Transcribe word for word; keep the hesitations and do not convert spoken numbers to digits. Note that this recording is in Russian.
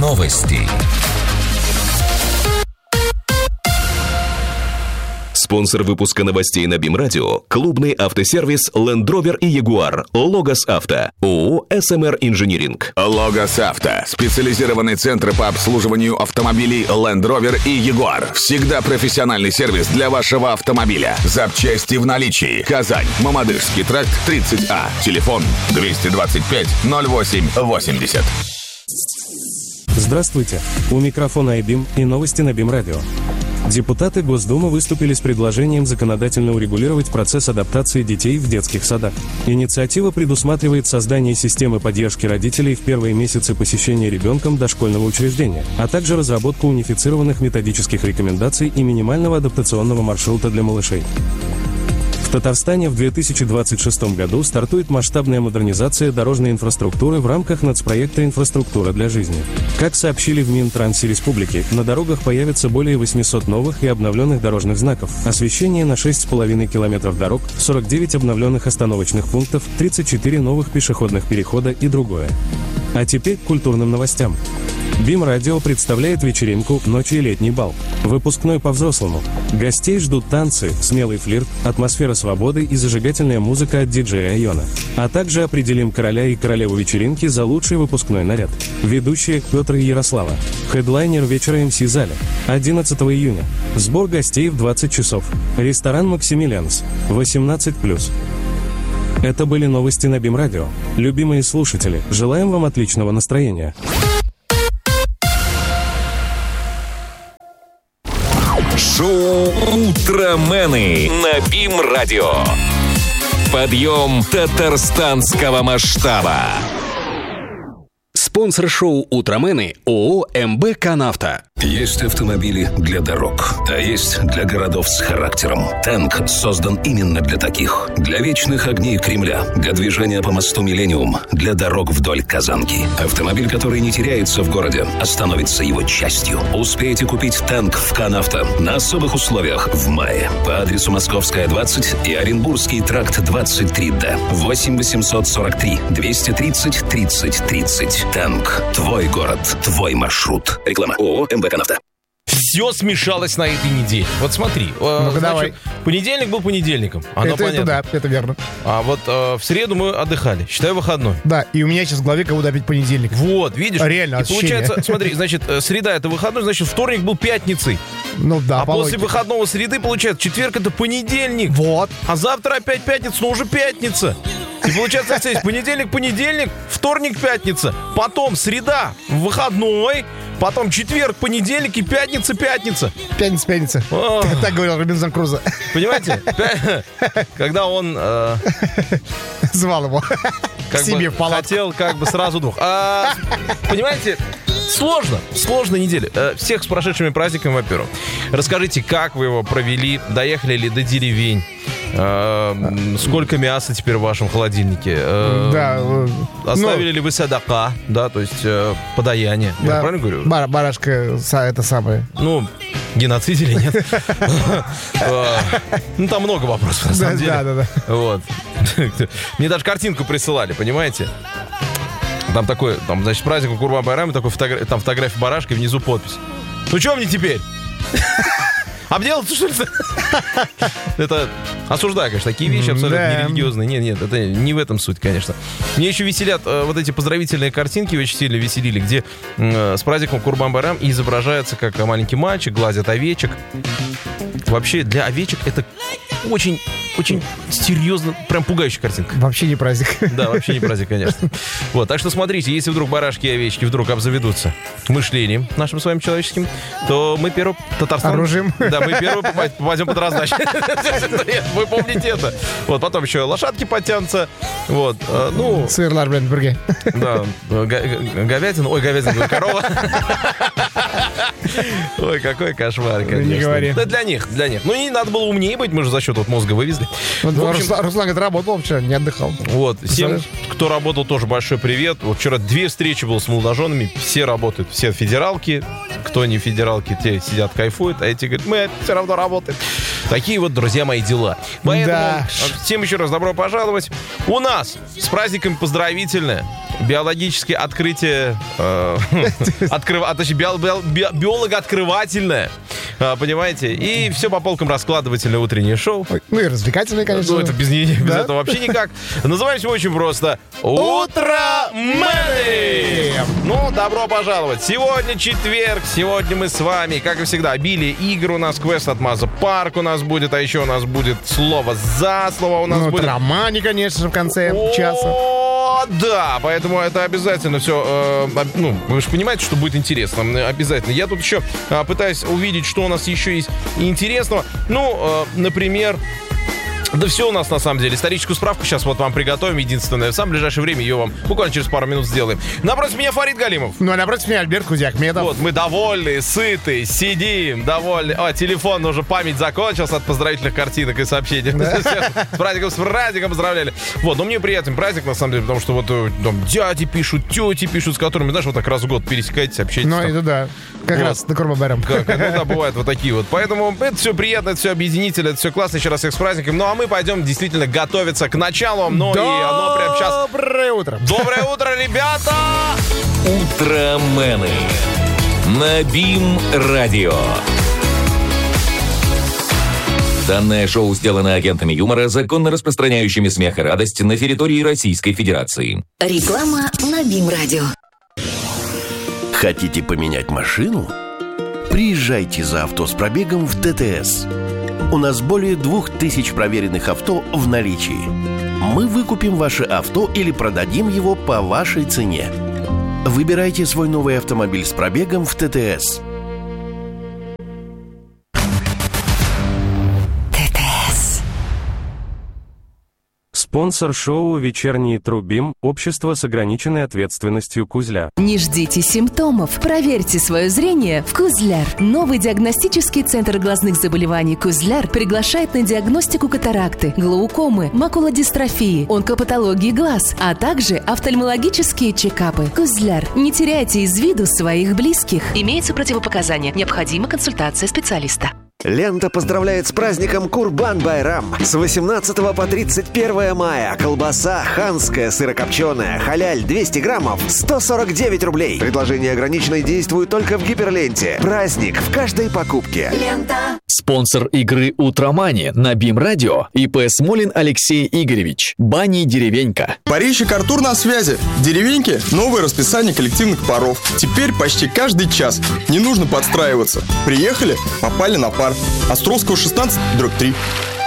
Новости. Спонсор выпуска новостей на БИМ-радио – клубный автосервис Land Rover и Jaguar. Логос Авто. ООО эс эм эр Инжиниринг. Логос Авто. Специализированный центр по обслуживанию автомобилей Land Rover и Jaguar. Всегда профессиональный сервис для вашего автомобиля. Запчасти в наличии. Казань. Мамадышский тракт тридцать А. Телефон двести двадцать пять ноль восемь восемьдесят. Здравствуйте. У микрофона iBeam и новости на БИМ-радио. Депутаты Госдумы выступили с предложением законодательно урегулировать процесс адаптации детей в детских садах. Инициатива предусматривает создание системы поддержки родителей в первые месяцы посещения ребенком дошкольного учреждения, а также разработку унифицированных методических рекомендаций и минимального адаптационного маршрута для малышей. В Татарстане в две тысячи двадцать шестом году стартует масштабная модернизация дорожной инфраструктуры в рамках нацпроекта «Инфраструктура для жизни». Как сообщили в Минтрансе Республики, на дорогах появится более восьмисот новых и обновленных дорожных знаков, освещение на шесть с половиной километров дорог, сорок девять обновленных остановочных пунктов, тридцать четыре новых пешеходных перехода и другое. А теперь к культурным новостям. БИМ-радио представляет вечеринку «Ночи и летний бал». Выпускной по-взрослому. Гостей ждут танцы, смелый флирт, атмосфера свободы и зажигательная музыка от диджея Айона. А также определим короля и королеву вечеринки за лучший выпускной наряд. Ведущие Петр и Ярослава. Хедлайнер вечера эм си Заля. одиннадцатого июня. Сбор гостей в двадцать часов. Ресторан «Максимилианс». восемнадцать плюс. Это были новости на БИМ-радио. Любимые слушатели, желаем вам отличного настроения. Шоу «Утромены» на БИМ-радио. Подъем татарстанского масштаба. Спонсор шоу «Утромены» ООО эм бэ «Канавто». Есть автомобили для дорог, а есть для городов с характером. Тэнк создан именно для таких. Для вечных огней Кремля, для движения по мосту Миллениум, для дорог вдоль Казанки. Автомобиль, который не теряется в городе, а становится его частью. Успейте купить Тэнк в Канавто на особых условиях в мае. По адресу Московская, двадцать и Оренбургский тракт двадцать три Д. восемь восемьсот сорок три двести тридцать тридцать тридцать. Тэнк. Твой город, твой маршрут. Реклама ООО эм бэ «Канавто». Все смешалось на этой неделе. Вот смотри. Ну-ка, значит, давай. Понедельник был понедельником. Оно это, это да, это верно. А вот э, в среду мы отдыхали. Считай выходной. Да, и у меня сейчас в голове как будто опять понедельник. Вот, видишь? Реально, и ощущение. получается, смотри, значит, среда это выходной, значит, вторник был пятницей. Ну да, А по после логике. выходного среды, получается, четверг это понедельник. Вот. А завтра опять пятница, но уже пятница. И получается, здесь понедельник, понедельник, вторник, пятница. Потом среда, выходной. Потом четверг, понедельник и пятница, пятница. Пятница, пятница. О. Так, так говорил Робинзон Крузо. Понимаете? Когда он э, Звал его как к себе бы в палатку. хотел как бы сразу двух. А, понимаете? Сложно, сложная неделя. Э, Всех с прошедшими праздниками, во-первых. Расскажите, как вы его провели, доехали ли до деревень? Э, Сколько мяса теперь в вашем холодильнике? Э, Да. э, Оставили ну, ли вы садака, да, то есть э, подаяние? Я да, правильно говорю? бар- барашка, са- это самое. Ну, геноцид или нет? Э, Ну, там много вопросов, на Да, самом деле. да, да, да. Вот. Мне даже картинку присылали, понимаете? Там такой, там, значит, праздник Курбан-Байрам, такой фотогра- там фотография барашка и внизу подпись. Ну, что мне теперь? Обделаться, что ли? Это осуждаю, конечно, такие вещи абсолютно Да. нерелигиозные. Нет, нет, это не в этом суть, конечно. Мне еще веселят э, вот эти поздравительные картинки, очень сильно веселили, где э, с праздником Курбан-Байрам изображается, как маленький мальчик гладит овечек. Вообще, для овечек это очень, очень серьезно, прям пугающая картинка. Вообще не праздник. Да, вообще не праздник, конечно. Вот, так что смотрите, если вдруг барашки и овечки вдруг обзаведутся мышлением нашим с вами человеческим, то мы первым Татарстан... Оружием. Да, мы первым попадем под раздачу. Вы помните это. Вот, потом еще лошадки подтянутся. Вот, э, ну... Сырлар, блин, бурге. Да, га- га- говядина, ой, говядина, говорю, корова. Ой, какой кошмар, конечно. Не говори. Да для них, для них. Ну, не надо было умнее быть, мы же за счет вот мозга вывезли. Вот В общем, Руслан, Руслан говорит, работал вчера, не отдыхал. вот, всем, Представляешь? кто работал, тоже большой привет. Вот вчера две встречи было с молодоженами, все работают, все федералки. Кто не федералки, те сидят, кайфуют, а эти говорят, мы все равно работаем. Такие вот, друзья мои, дела. Поэтому Да. всем еще раз добро пожаловать. У нас с праздником поздравительное биологическое открытие, э, открыв, а, точнее, био, био, био, биолого-открывательное, э, понимаете? И все по полкам раскладывательное утреннее шоу. Ой, ну и развлекательный, конечно. Ну, это без, не- без Да? этого вообще никак. Называемся мы очень просто «Утро Мэны». Ну, добро пожаловать. Сегодня четверг, сегодня мы с вами, как и всегда, обилие игр у нас, квест от Маза Парк у нас будет, а еще у нас будет слово за слово у нас Ну, будет. романе, конечно же, в конце часа. О, да, поэтому это обязательно все, э, об- ну, вы же понимаете, что будет интересно, м, обязательно. Я тут еще э, пытаюсь увидеть, что у нас еще есть интересного. Ну, э, например... Да все у нас, на самом деле. Историческую справку сейчас вот вам приготовим. Единственное, в самое ближайшее время ее вам буквально через пару минут сделаем. Напротив меня Фарид Галимов. Ну, а напротив меня Альберт Худякметов. Вот, мы довольны, сыты, сидим, довольны. О, телефон уже память закончился от поздравительных картинок и сообщений. С праздником, с праздником поздравляли. Вот, но мне приятен праздник, на самом деле, потому что вот э, там дяди пишут, тети пишут, с которыми, знаешь, вот так раз в год пересекаетесь, общаетесь. Ну, там. это да. Как Вот. раз на Курбан-Байрам. Как, ну да, бывают вот такие вот. Поэтому это все приятно, это все объединительно, это все классно. Еще раз всех с праздником. Ну, а мы пойдем действительно готовиться к началу. Ну, и оно прямо сейчас... Доброе утро. Доброе утро, ребята! Утромены на БИМ-радио. Данное шоу сделано агентами юмора, законно распространяющими смех и радость на территории Российской Федерации. Реклама на БИМ-радио. Хотите поменять машину? Приезжайте за авто с пробегом в ТТС. У нас более двух тысяч проверенных авто в наличии. Мы выкупим ваше авто или продадим его по вашей цене. Выбирайте свой новый автомобиль с пробегом в ТТС. ТТС. Спонсор шоу «Вечерний Трубим» – общество с ограниченной ответственностью «Кузля». Не ждите симптомов. Проверьте свое зрение в Кузляр. Новый диагностический центр глазных заболеваний Кузляр приглашает на диагностику катаракты, глаукомы, макулодистрофии, онкопатологии глаз, а также офтальмологические чекапы. Кузляр. Не теряйте из виду своих близких. Имеются противопоказания. Необходима консультация специалиста. Лента поздравляет с праздником Курбан-Байрам. С восемнадцатого по тридцать первое мая колбаса ханская сырокопченая халяль двести граммов сто сорок девять рублей. Предложение ограниченное, действует только в Гиперленте. Праздник в каждой покупке. Лента. Спонсор игры «Утромани» на БИМ-радио и ИП Смолин Алексей Игоревич. Бани «Деревенька». Парищик Артур на связи. В «Деревеньке» новое расписание коллективных паров. Теперь почти каждый час. Не нужно подстраиваться. Приехали, попали на пар. Островского шестнадцать, дробь три.